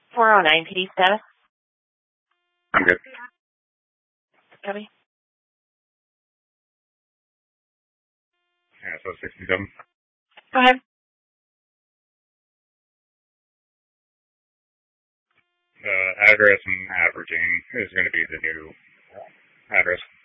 409 PD status. I'm good. Copy. Yeah, so 67. Go ahead. The address and averaging is going to be the new address.